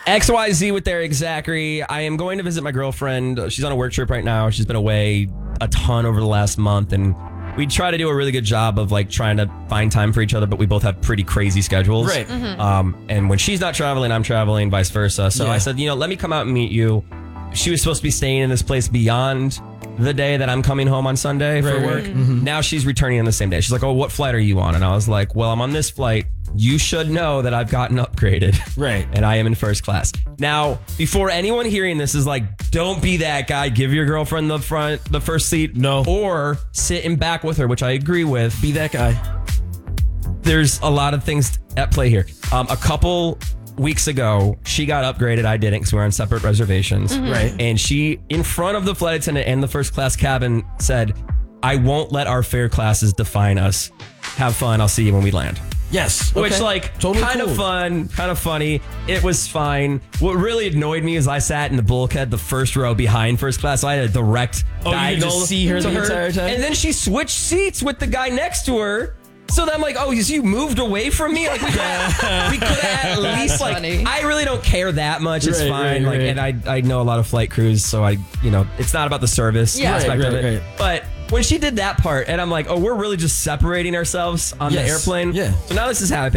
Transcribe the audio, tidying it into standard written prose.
XYZ with Eric Zachary. I am going to visit my girlfriend. She's on a work trip right now. She's been away a ton over the last month, and we try to do a really good job of like trying to find time for each other, but we both have pretty crazy schedules. Right. And when she's not traveling, I'm traveling, vice versa. So I said, let me come out and meet you. She was supposed to be staying in this place beyond the day that I'm coming home on Sunday for work. Now she's returning on the same day. She's like, oh, what flight are you on? And I was like, well, I'm on this flight. You should know that I've gotten upgraded. Right. And I am in first class. Now, before anyone hearing this is like, don't be that guy. Give your girlfriend the first seat. No. Or sit in back with her, which I agree with. Be that guy. There's a lot of things at play here. A couple weeks ago, she got upgraded. I didn't because we were on separate reservations. Right. And she, in front of the flight attendant and the first class cabin, said, I won't let our fare classes define us. Have fun. I'll see you when we land. Yes. Which, okay. like, Totally kind of cool. fun, kind of funny. It was fine. What really annoyed me is I sat in the bulkhead, the first row behind first class. So I had a direct you diagonal just see her to the entire time? And then she switched seats with the guy next to her. So then I'm like, oh, you moved away from me? Like, we could have at least, like, funny. I really don't care that much. It's Right, fine. right, Like, right. and I know a lot of flight crews, so it's not about the service aspect of it. Right. But when she did that part, and I'm like, oh, we're really just separating ourselves on the Yes. airplane. Yeah. So now this is happening.